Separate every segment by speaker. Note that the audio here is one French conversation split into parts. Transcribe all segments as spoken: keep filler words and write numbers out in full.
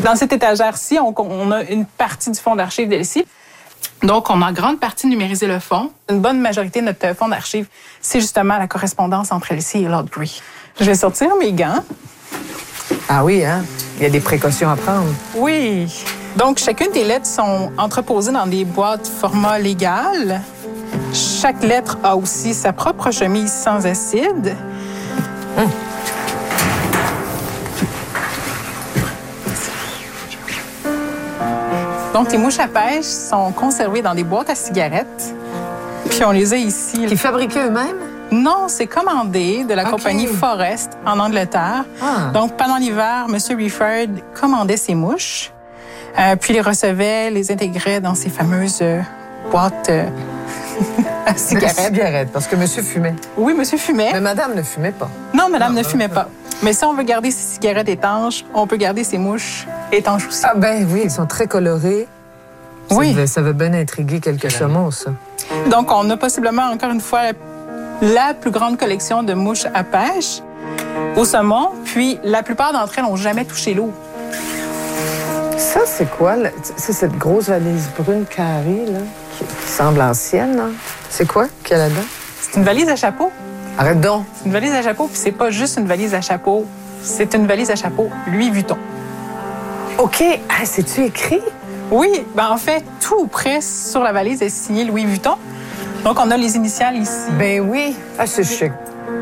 Speaker 1: Dans cette étagère-ci, on, on a une partie du fonds d'archives d'Elsie. Donc, on a en grande partie numérisé le fond. Une bonne majorité de notre fonds d'archives, c'est justement la correspondance entre Elsie et Lord Grey. Je vais sortir mes gants.
Speaker 2: Ah oui, hein? Il y a des précautions à prendre.
Speaker 1: Oui. Donc, chacune des lettres sont entreposées dans des boîtes format légal. Chaque lettre a aussi sa propre chemise sans acide. Hum. Donc, les mouches à pêche sont conservées dans des boîtes à cigarettes. Puis on les a ici.
Speaker 2: Qui fabriquaient eux-mêmes?
Speaker 1: Non, c'est commandé de la okay. compagnie Forest en Angleterre. Ah. Donc, pendant l'hiver, M. Reeford commandait ces mouches, euh, puis les recevait, les intégrait dans ces fameuses euh, boîtes euh, à cigarettes.
Speaker 2: À cigarettes, parce que monsieur fumait.
Speaker 1: Oui, monsieur fumait.
Speaker 2: Mais madame ne fumait pas.
Speaker 1: Non, madame non, ne fumait pas. Mais si on veut garder ces cigarettes étanches, on peut garder ces mouches étanches aussi.
Speaker 2: Ah ben oui, ils sont très colorés.
Speaker 1: Oui.
Speaker 2: Ça veut, ça veut bien intriguer quelques saumons, ça.
Speaker 1: Donc, on a possiblement, encore une fois, la plus grande collection de mouches à pêche au saumon, puis la plupart d'entre elles n'ont jamais touché l'eau.
Speaker 2: Ça, c'est quoi? C'est cette grosse valise brune carrée, là, qui, qui semble ancienne, là. C'est quoi qu'il y a là-dedans?
Speaker 1: C'est une valise à chapeau.
Speaker 2: Arrête donc!
Speaker 1: C'est une valise à chapeau, puis c'est pas juste une valise à chapeau, c'est une valise à chapeau Louis Vuitton.
Speaker 2: OK. Ah, c'est-tu écrit?
Speaker 1: Oui. Ben en fait, tout près sur la valise est signé Louis Vuitton. Donc, on a les initiales ici.
Speaker 2: Ben oui. Ah, c'est chic.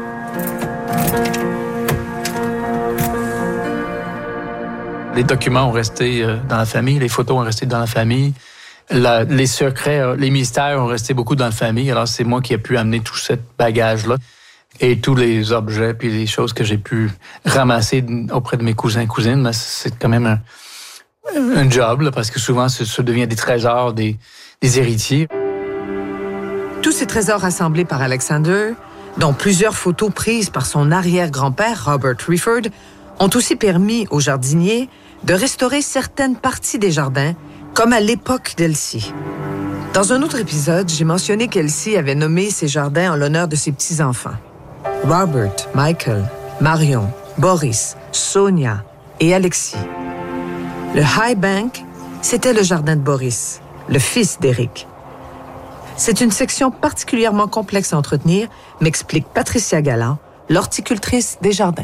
Speaker 3: Les documents ont resté dans la famille, les photos ont resté dans la famille. La, les secrets, les mystères ont resté beaucoup dans la famille. Alors, c'est moi qui ai pu amener tout ce bagage-là et tous les objets puis les choses que j'ai pu ramasser auprès de mes cousins et cousines. C'est quand même un, un job, là, parce que souvent, ça devient des trésors, des, des héritiers.
Speaker 2: Tous ces trésors rassemblés par Alexander, dont plusieurs photos prises par son arrière-grand-père, Robert Reeford, ont aussi permis aux jardiniers de restaurer certaines parties des jardins, comme à l'époque d'Elsie. Dans un autre épisode, j'ai mentionné qu'Elsie avait nommé ses jardins en l'honneur de ses petits-enfants. Robert, Michael, Marion, Boris, Sonia et Alexis. Le High Bank, c'était le jardin de Boris, le fils d'Éric. C'est une section particulièrement complexe à entretenir, m'explique Patricia Galland, l'horticultrice des jardins.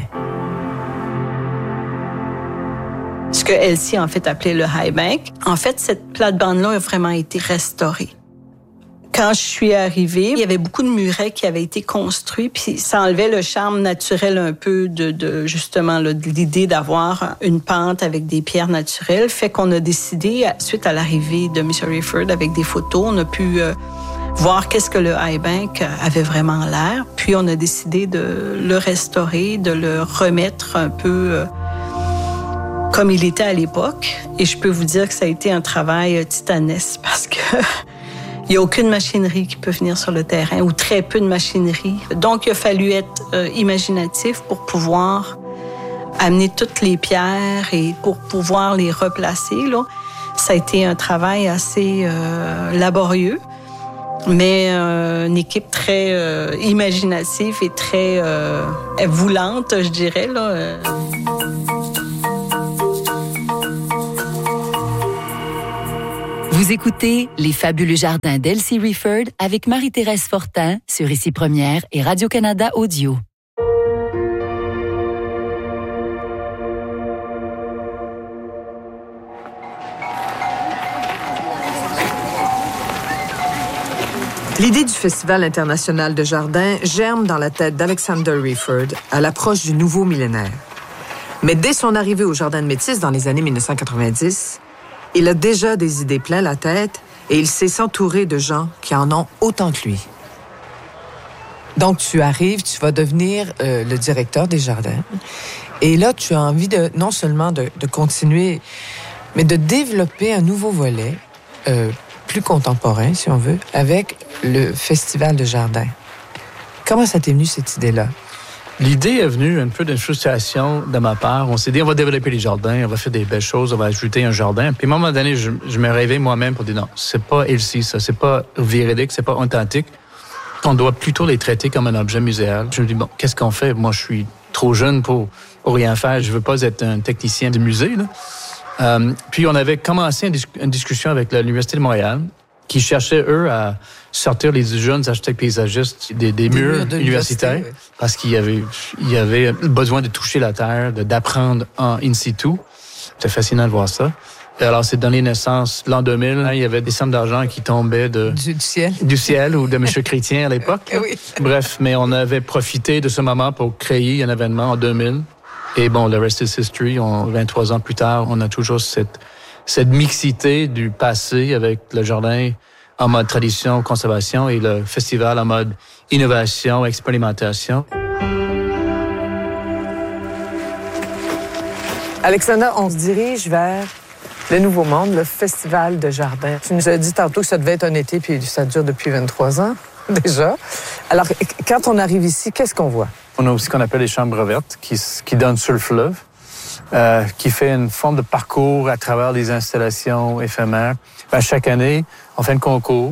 Speaker 4: Ce que Elsie, en fait, appelait le High Bank. En fait, cette plate-bande-là a vraiment été restaurée. Quand je suis arrivée, il y avait beaucoup de murets qui avaient été construits, puis ça enlevait le charme naturel un peu de, de justement, là, de l'idée d'avoir une pente avec des pierres naturelles. Fait qu'on a décidé, suite à l'arrivée de M. Reeford avec des photos, on a pu euh, voir qu'est-ce que le High Bank avait vraiment l'air. Puis on a décidé de le restaurer, de le remettre un peu euh, comme il était à l'époque. Et je peux vous dire que ça a été un travail titanesque parce que il n'y a aucune machinerie qui peut venir sur le terrain ou très peu de machinerie. Donc, il a fallu être euh, imaginatif pour pouvoir amener toutes les pierres et pour pouvoir les replacer, là. Ça a été un travail assez euh, laborieux, mais euh, une équipe très euh, imaginative et très euh, voulante, je dirais, là. Euh.
Speaker 5: Vous écoutez Les fabuleux jardins d'Elsie Reeford avec Marie-Thérèse Fortin sur Ici Première et Radio-Canada Audio.
Speaker 2: L'idée du Festival international de jardins germe dans la tête d'Alexander Reeford à l'approche du nouveau millénaire. Mais dès son arrivée au Jardin de Métis dans les années mille neuf cent quatre-vingt-dix, il a déjà des idées plein la tête et il sait s'entourer de gens qui en ont autant que lui. Donc, tu arrives, tu vas devenir euh, le directeur des jardins. Et là, tu as envie de non seulement de, de continuer, mais de développer un nouveau volet, euh, plus contemporain, si on veut, avec le Festival de jardins. Comment ça t'est venu, cette idée-là?
Speaker 3: L'idée est venue un peu d'une frustration de ma part. On s'est dit, on va développer les jardins, on va faire des belles choses, on va ajouter un jardin. Puis à un moment donné, je, je me rêvais moi-même pour dire, non, c'est pas Elsie, ça, c'est pas véridique, c'est pas authentique. On doit plutôt les traiter comme un objet muséal. Je me dis, bon, qu'est-ce qu'on fait? Moi, je suis trop jeune pour, pour rien faire. Je veux pas être un technicien de musée, là. Euh, puis on avait commencé une, dis- une discussion avec l'Université de Montréal qui cherchait, eux, à sortir les jeunes architectes paysagistes des, des, des murs, murs universitaires oui. parce qu'il y avait, il y avait besoin de toucher la terre, de, d'apprendre en in situ. C'était fascinant de voir ça. Et alors, c'est donné naissance l'an deux mille. Hein, il y avait des sommes d'argent qui tombaient de,
Speaker 2: du, du ciel.
Speaker 3: Du ciel ou de M. Chrétien à l'époque.
Speaker 2: Oui.
Speaker 3: Bref, mais on avait profité de ce moment pour créer un événement en deux mille. Et bon, le rest is history. On, vingt-trois ans plus tard, on a toujours cette, cette mixité du passé avec le jardin en mode tradition, conservation et le festival en mode innovation, expérimentation.
Speaker 2: Alexandra, on se dirige vers le Nouveau Monde, le Festival de jardin. Tu nous as dit tantôt que ça devait être un été, puis ça dure depuis vingt-trois ans déjà. Alors, quand on arrive ici, qu'est-ce qu'on voit?
Speaker 3: On a aussi ce qu'on appelle les chambres vertes qui, qui donnent sur le fleuve, euh, qui fait une forme de parcours à travers les installations éphémères. Ben, chaque année, on fait un concours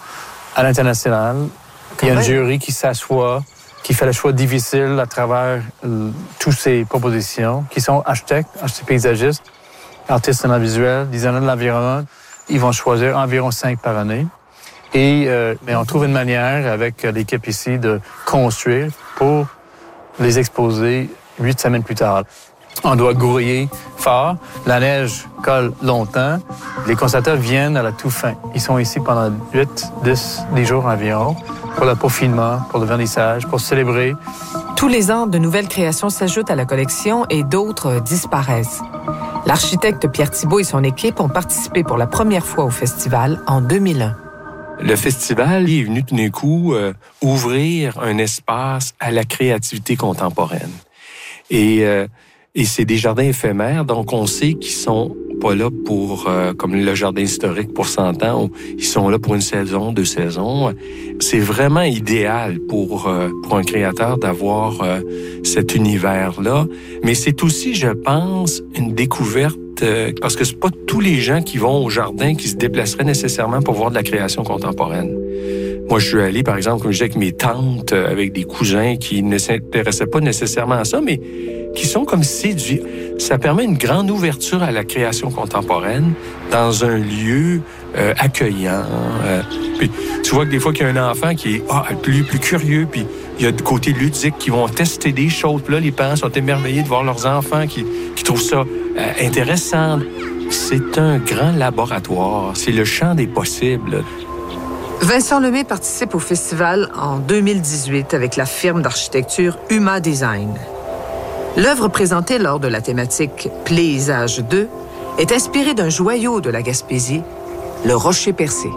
Speaker 3: à l'international. Il y a un jury qui s'assoit, qui fait le choix difficile à travers euh, toutes ces propositions, qui sont architectes, architectes paysagistes, artistes en art visuel, designers de l'environnement. Ils vont choisir environ cinq par année. Et euh, mais on trouve une manière, avec l'équipe ici, de construire pour les exposer huit semaines plus tard. On doit grouiller fort. La neige colle longtemps. Les constateurs viennent à la toute fin. Ils sont ici pendant huit, dix, dix jours environ pour le peaufinement, pour le vernissage, pour célébrer.
Speaker 2: Tous les ans, de nouvelles créations s'ajoutent à la collection et d'autres disparaissent. L'architecte Pierre Thibault et son équipe ont participé pour la première fois au festival en deux mille un.
Speaker 6: Le festival est venu tout d'un coup euh, ouvrir un espace à la créativité contemporaine. Et, euh, et c'est des jardins éphémères, donc on sait qu'ils sont pas là pour, euh, comme le jardin historique pour cent ans, ils sont là pour une saison, deux saisons. C'est vraiment idéal pour, euh, pour un créateur d'avoir euh, cet univers-là. Mais c'est aussi, je pense, une découverte euh, parce que c'est pas tous les gens qui vont au jardin qui se déplaceraient nécessairement pour voir de la création contemporaine. Moi, je suis allé, par exemple, comme je disais, avec mes tantes, avec des cousins qui ne s'intéressaient pas nécessairement à ça, mais qui sont comme séduits. Ça permet une grande ouverture à la création contemporaine dans un lieu euh, accueillant. Euh, puis, tu vois que des fois qu'il y a un enfant qui est ah, plus, plus curieux, puis il y a du côté ludique qui vont tester des choses. Puis là, les parents sont émerveillés de voir leurs enfants qui, qui trouvent ça euh, intéressant. C'est un grand laboratoire. C'est le champ des possibles.
Speaker 2: Vincent Lemay participe au festival en deux mille dix-huit avec la firme d'architecture Huma Design. L'œuvre présentée lors de la thématique Paysage deux est inspirée d'un joyau de la Gaspésie, le Rocher Percé.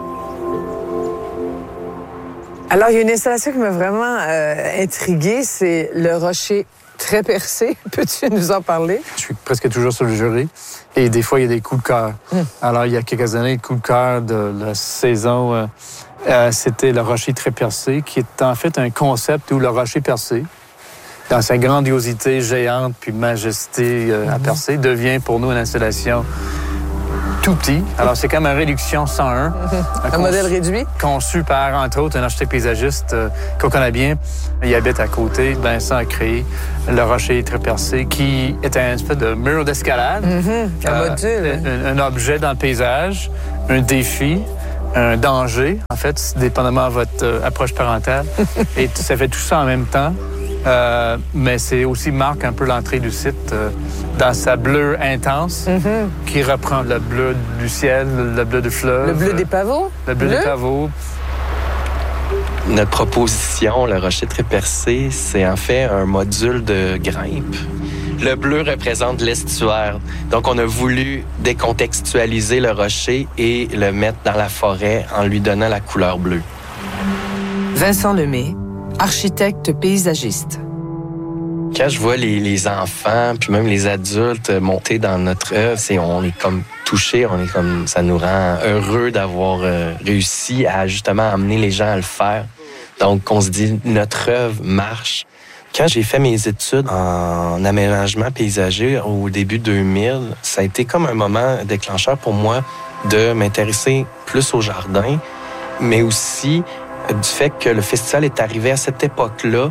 Speaker 2: Alors, il y a une installation qui m'a vraiment euh, intriguée, c'est le Rocher très percé. Peux-tu nous en parler?
Speaker 3: Je suis presque toujours sur le jury et des fois, il y a des coups de cœur. Mm. Alors, il y a quelques années, le coup de cœur de la saison, euh, euh, c'était le Rocher très percé, qui est en fait un concept où le rocher percé, dans sa grandiosité géante puis majesté euh, mm-hmm. à percer, devient pour nous une installation tout petit. Alors, c'est comme une réduction cent un. Mm-hmm.
Speaker 2: Un, un conçu, modèle réduit?
Speaker 3: Conçu par, entre autres, un architecte paysagiste euh, qu'on connaît bien. Il habite à côté. Vincent a créé le rocher très percé, qui est un espèce de mur d'escalade.
Speaker 2: Mm-hmm. Un euh, module.
Speaker 3: Un, un objet dans le paysage, un défi, un danger, en fait, dépendamment de votre euh, approche parentale. Et ça fait tout ça en même temps. Euh, mais c'est aussi marque un peu l'entrée du site euh, dans sa bleue intense, mm-hmm. qui reprend le bleu du ciel, le bleu du fleuve.
Speaker 2: Le bleu des pavots?
Speaker 3: Le bleu, bleu? des pavots.
Speaker 7: Notre proposition, le rocher très percé, c'est en fait un module de grimpe. Le bleu représente l'estuaire. Donc, on a voulu décontextualiser le rocher et le mettre dans la forêt en lui donnant la couleur bleue.
Speaker 2: Vincent Lemay, architecte paysagiste.
Speaker 7: Quand je vois les, les enfants, puis même les adultes monter dans notre œuvre, c'est, on est comme touché, on est comme, ça nous rend heureux d'avoir euh, réussi à justement amener les gens à le faire. Donc, on se dit, notre œuvre marche. Quand j'ai fait mes études en aménagement paysager au début deux mille, ça a été comme un moment déclencheur pour moi de m'intéresser plus au jardin, mais aussi du fait que le festival est arrivé à cette époque-là,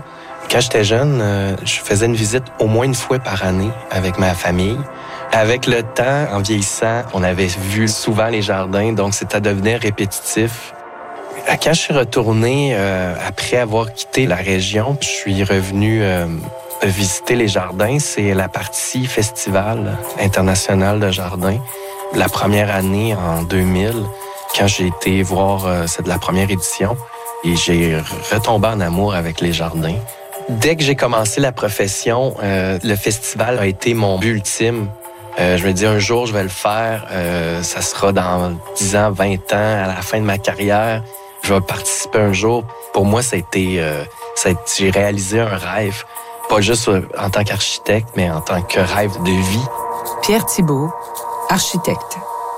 Speaker 7: Quand j'étais jeune, euh, je faisais une visite au moins une fois par année avec ma famille. Avec le temps, en vieillissant, on avait vu souvent les jardins, donc c'était devenu répétitif. Quand je suis retourné, euh, après avoir quitté la région, je suis revenu euh, visiter les jardins. C'est la partie Festival international de jardins. La première année, en deux mille, quand j'ai été voir, euh, c'est de la première édition, et j'ai retombé en amour avec les jardins. Dès que j'ai commencé la profession, euh, le festival a été mon but ultime. Euh, je me dis, un jour, je vais le faire. Euh, ça sera dans dix ans, vingt ans, à la fin de ma carrière. Je vais participer un jour. Pour moi, ça a été... Euh, ça a été j'ai réalisé un rêve. Pas juste en tant qu'architecte, mais en tant que rêve de vie.
Speaker 2: Pierre Thibault, architecte.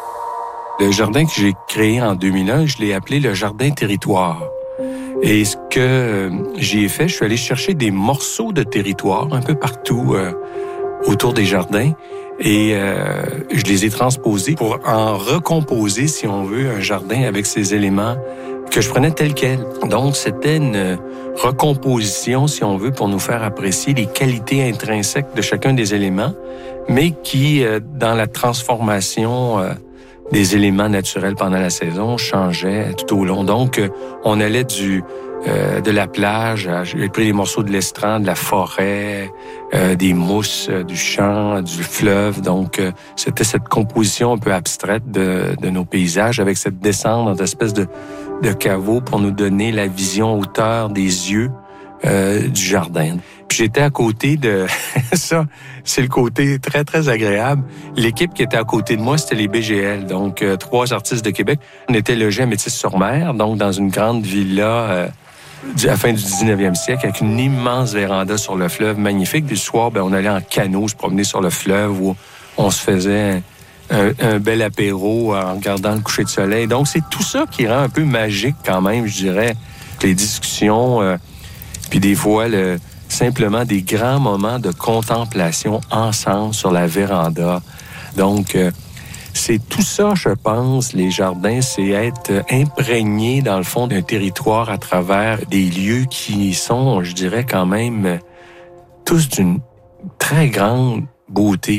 Speaker 6: Le jardin que j'ai créé en deux mille un, je l'ai appelé le Jardin Territoire. Et ce que j'ai fait, je suis allé chercher des morceaux de territoire un peu partout euh, autour des jardins et euh, je les ai transposés pour en recomposer, si on veut, un jardin avec ces éléments que je prenais tels quels. Donc, c'était une recomposition, si on veut, pour nous faire apprécier les qualités intrinsèques de chacun des éléments, mais qui, euh, dans la transformation euh, des éléments naturels pendant la saison, changeaient tout au long. Donc, euh, on allait du euh, de la plage, j'ai pris des morceaux de l'estran, de la forêt, euh, des mousses, euh, du champ, du fleuve. Donc, euh, c'était cette composition un peu abstraite de, de nos paysages avec cette descente dans une espèce de, de caveau pour nous donner la vision hauteur des yeux euh, du jardin. Puis j'étais à côté de... ça, c'est le côté très, très agréable. L'équipe qui était à côté de moi, c'était les B G L, donc euh, trois artistes de Québec. On était logés à Métis-sur-Mer, donc dans une grande villa euh, à la fin du dix-neuvième siècle, avec une immense véranda sur le fleuve, magnifique. Puis le soir, ben, on allait en canot se promener sur le fleuve où on se faisait un, un bel apéro en regardant le coucher de soleil. Donc, c'est tout ça qui rend un peu magique quand même, je dirais, les discussions, euh, puis des fois, le... simplement des grands moments de contemplation ensemble sur la véranda. Donc, euh, c'est tout ça, je pense, les jardins, c'est être imprégné, dans le fond, d'un territoire à travers des lieux qui sont, je dirais, quand même, tous d'une très grande beauté.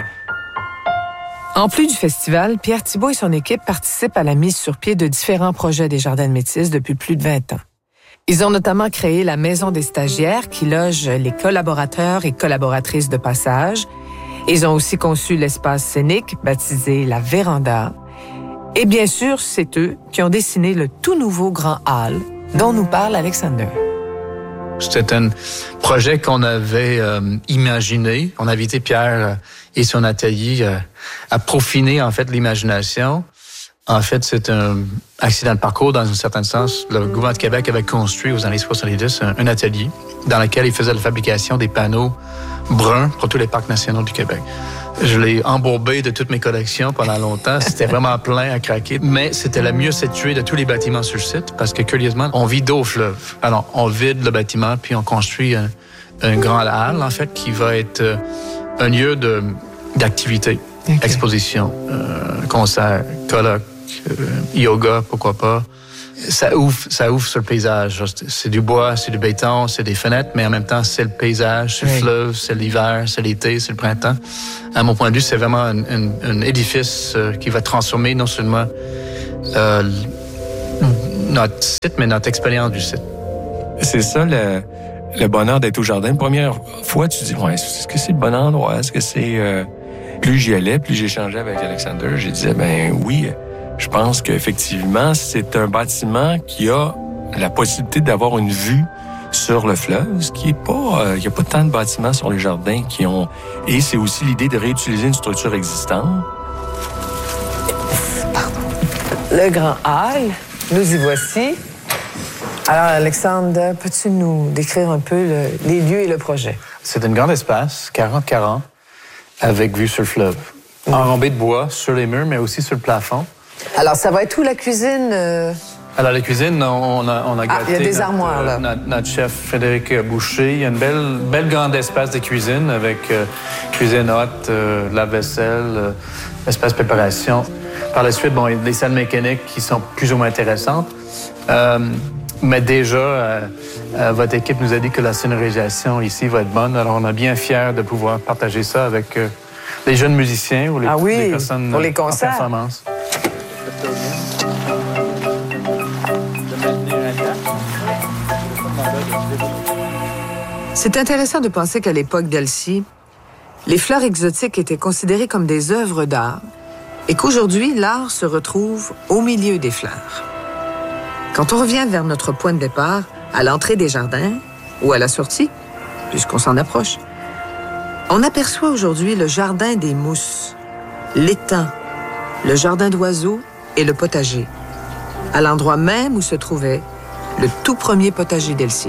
Speaker 2: En plus du festival, Pierre Thibault et son équipe participent à la mise sur pied de différents projets des Jardins de Métis depuis plus de vingt ans. Ils ont notamment créé la Maison des stagiaires qui loge les collaborateurs et collaboratrices de passage. Ils ont aussi conçu l'espace scénique baptisé la Véranda. Et bien sûr, c'est eux qui ont dessiné le tout nouveau Grand Hall dont nous parle Alexander.
Speaker 3: C'était un projet qu'on avait euh, imaginé. On a invité Pierre et son atelier euh, à peaufiner en fait l'imagination. En fait, c'est un accident de parcours dans un certain sens. Le gouvernement de Québec avait construit aux années soixante-dix un, un atelier dans lequel il faisait la fabrication des panneaux bruns pour tous les parcs nationaux du Québec. Je l'ai embourbé de toutes mes collections pendant longtemps. C'était vraiment plein à craquer. Mais c'était le mieux situé de tous les bâtiments sur le site parce que, curieusement, on vit d'eau au fleuve. Alors, on vide le bâtiment puis on construit un, un grand hall, en fait, qui va être un lieu de, d'activité, okay. Exposition, euh, concert, colloque, Euh, yoga, pourquoi pas. Ça ouvre, ça ouvre sur le paysage. C'est du bois, c'est du béton, c'est des fenêtres, mais en même temps, c'est le paysage, c'est oui. Le fleuve, c'est l'hiver, c'est l'été, c'est le printemps. À mon point de vue, c'est vraiment un, un, un édifice euh, qui va transformer non seulement euh, notre site, mais notre expérience du site.
Speaker 6: C'est ça le, le bonheur d'être au jardin. Première fois, tu te dis, ouais, est-ce que c'est le bon endroit? Est-ce que c'est... Euh... Plus j'y allais, plus j'échangeais avec Alexander, je disais, ben oui... Je pense qu'effectivement, c'est un bâtiment qui a la possibilité d'avoir une vue sur le fleuve, ce qui est pas... Il euh, n'y a pas tant de bâtiments sur les jardins qui ont... Et c'est aussi l'idée de réutiliser une structure existante.
Speaker 2: Pardon. Le Grand Hall, nous y voici. Alors, Alexandre, peux-tu nous décrire un peu le, les lieux et le projet?
Speaker 3: C'est un grand espace, quarante quarante, avec vue sur le fleuve. Mmh. Enrobé de bois sur les murs, mais aussi sur le plafond.
Speaker 2: Alors, ça va être où, la cuisine? Euh...
Speaker 3: Alors, la cuisine, on a, on a gâté
Speaker 2: ah, il y a des
Speaker 3: notre,
Speaker 2: armoires, là.
Speaker 3: Notre, notre chef Frédéric Boucher. Il y a une belle, belle grande espace de cuisine avec euh, cuisine haute, euh, lave-vaisselle, euh, espace préparation. Par la suite, bon, il y a des salles mécaniques qui sont plus ou moins intéressantes. Euh, Mais déjà, euh, euh, votre équipe nous a dit que la sonorisation ici va être bonne. Alors, on est bien fiers de pouvoir partager ça avec euh, les jeunes musiciens ou les,
Speaker 2: ah oui,
Speaker 3: les personnes
Speaker 2: pour les
Speaker 3: en
Speaker 2: concerts.
Speaker 3: performance.
Speaker 2: C'est intéressant de penser qu'à l'époque d'Elsie, les fleurs exotiques étaient considérées comme des œuvres d'art et qu'aujourd'hui, l'art se retrouve au milieu des fleurs. Quand on revient vers notre point de départ, à l'entrée des jardins ou à la sortie, puisqu'on s'en approche, on aperçoit aujourd'hui le jardin des mousses, l'étang, le jardin d'oiseaux et le potager, à l'endroit même où se trouvait le tout premier potager d'Elsie.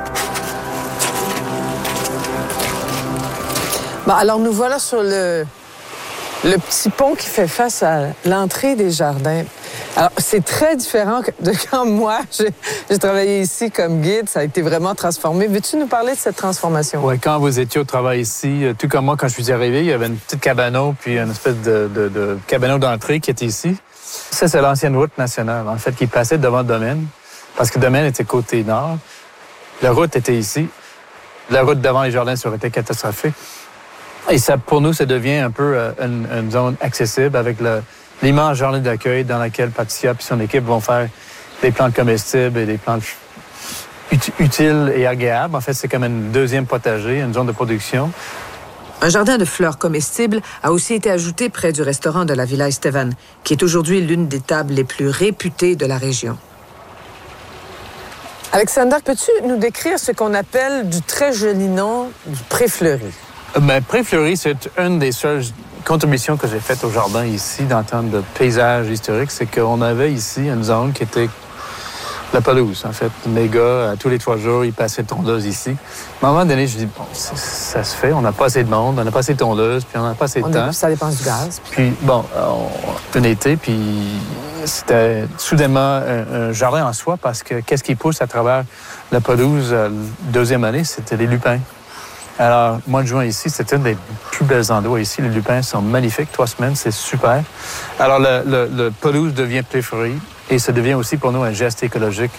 Speaker 2: Bon, alors nous voilà sur le, le petit pont qui fait face à l'entrée des jardins. Alors, c'est très différent de quand moi, j'ai, j'ai travaillé ici comme guide. Ça a été vraiment transformé. Veux-tu nous parler de cette transformation?
Speaker 3: Oui, quand vous étiez au travail ici, tout comme moi, quand je suis arrivé, il y avait une petite cabanon, puis une espèce de, de, de cabanon d'entrée qui était ici. Ça, c'est l'ancienne route nationale, en fait, qui passait devant le domaine, parce que le domaine était côté nord. La route était ici. La route devant les jardins aurait été catastrophique. Et ça, pour nous, ça devient un peu euh, une, une zone accessible avec le, l'immense jardin d'accueil dans laquelle Patricia et son équipe vont faire des plantes comestibles et des plantes ut- utiles et agréables. En fait, c'est comme un deuxième potager, une zone de production.
Speaker 2: Un jardin de fleurs comestibles a aussi été ajouté près du restaurant de la Villa Estevan, qui est aujourd'hui l'une des tables les plus réputées de la région. Alexander, peux-tu nous décrire ce qu'on appelle du très joli nom du Pré-Fleury?
Speaker 3: Ben, Pré-Fleury, c'est une des seules contributions que j'ai faites au jardin ici, dans le terme de paysage historique, c'est qu'on avait ici une zone qui était la pelouse, en fait. Mes gars, à tous les trois jours, ils passaient de tondeuse ici. À un moment donné, je dis, bon, ça se fait, on n'a pas assez de monde, on n'a pas assez de tondeuse, puis on n'a pas assez de
Speaker 2: on
Speaker 3: temps.
Speaker 2: A, ça dépense du gaz.
Speaker 3: Puis, bon, on, un été, puis c'était soudainement un, un jardin en soi, parce que qu'est-ce qui pousse à travers la pelouse, la deuxième année, c'était les lupins. Alors, mois de juin ici, c'est un des plus bels endroits ici. Les lupins sont magnifiques. Trois semaines, c'est super. Alors, le, le, le pelouse devient Pré-Fleury et ça devient aussi pour nous un geste écologique.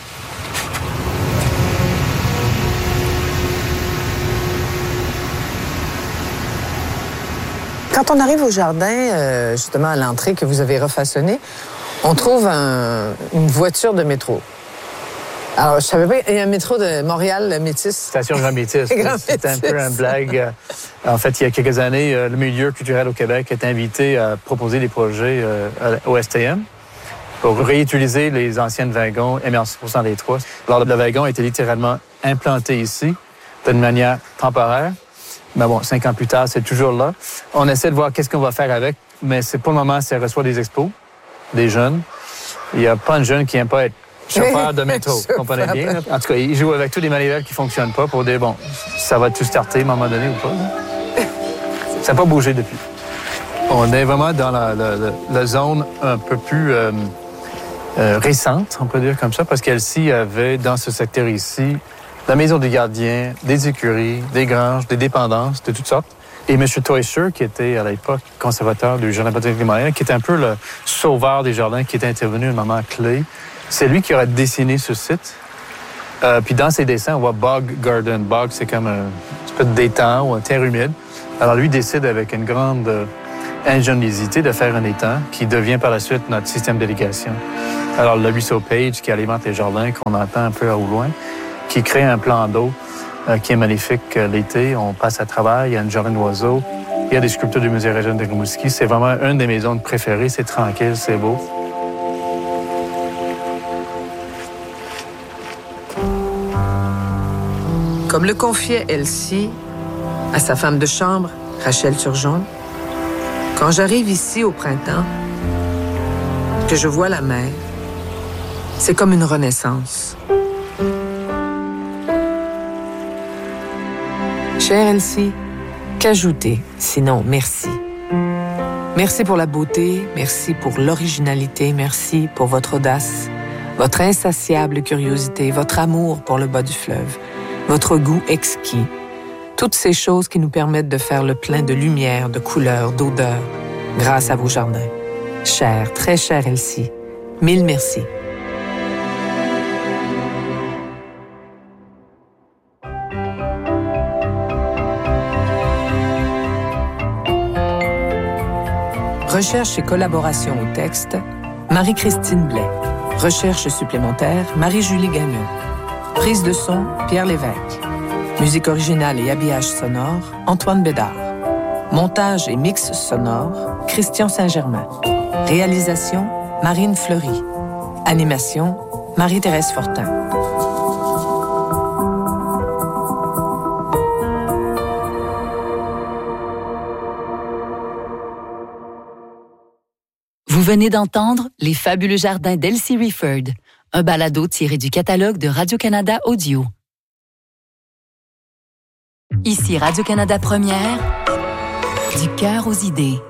Speaker 2: Quand on arrive au jardin, euh, justement à l'entrée que vous avez refaçonné, on trouve un, une voiture de métro. Alors, je savais pas, il y a un métro de Montréal, le Métis.
Speaker 3: Station Grand Métis. C'est un peu une blague. En fait, il y a quelques années, le milieu culturel au Québec est invité à proposer des projets au S T M pour réutiliser les anciennes wagons M R C pour cent des trois. Alors, le wagon a été littéralement implanté ici d'une manière temporaire. Mais bon, cinq ans plus tard, c'est toujours là. On essaie de voir qu'est-ce qu'on va faire avec, mais c'est pour le moment, ça reçoit des expos, des jeunes. Il n'y a pas de jeunes qui n'aiment pas être chauffeur de métro, vous comprenez bien? Là? En tout cas, ils jouent avec tous les manivelles qui ne fonctionnent pas pour dire, bon, ça va tout starter à un moment donné ou pas. Là? Ça n'a pas bougé depuis. On est vraiment dans la, la, la zone un peu plus euh, euh, récente, on peut dire comme ça, parce qu'Elsie avait, dans ce secteur ici, la maison des gardiens, des écuries, des granges, des dépendances de toutes sortes. Et M. Teuscher, qui était à l'époque conservateur du Jardin botanique de Montréal, qui était un peu le sauveur des jardins, qui était intervenu à un moment clé, c'est lui qui aurait dessiné ce site. Euh, puis dans ses dessins, on voit Bog Garden. Bog, c'est comme un espèce d'étang ou un terre humide. Alors lui décide avec une grande euh, ingéniosité de faire un étang qui devient par la suite notre système d'irrigation. Alors le ruisseau Page qui alimente les jardins, qu'on entend un peu au loin, qui crée un plan d'eau euh, qui est magnifique euh, l'été. On passe à travers, il y a un jardin d'oiseaux, il y a des sculptures du musée régional de Rimouski. C'est vraiment une de mes zones préférées. C'est tranquille, c'est beau.
Speaker 2: Comme le confiait Elsie à sa femme de chambre, Rachel Turgeon, quand j'arrive ici au printemps, que je vois la mer, c'est comme une renaissance. Chère Elsie, qu'ajouter, sinon merci. Merci pour la beauté, merci pour l'originalité, merci pour votre audace, votre insatiable curiosité, votre amour pour le bas du fleuve, votre goût exquis, toutes ces choses qui nous permettent de faire le plein de lumière, de couleurs, d'odeurs, grâce à vos jardins. Chère, très chère Elsie, mille merci. Recherche et collaboration au texte, Marie-Christine Blais. Recherche supplémentaire, Marie-Julie Gagnon. Prise de son, Pierre Lévesque. Musique originale et habillage sonore, Antoine Bédard. Montage et mix sonore, Christian Saint-Germain. Réalisation, Marine Fleury. Animation, Marie-Thérèse Fortin.
Speaker 5: Vous venez d'entendre Les fabuleux jardins d'Elsie Rifford, un balado tiré du catalogue de Radio-Canada Audio. Ici Radio-Canada Première, du cœur aux idées.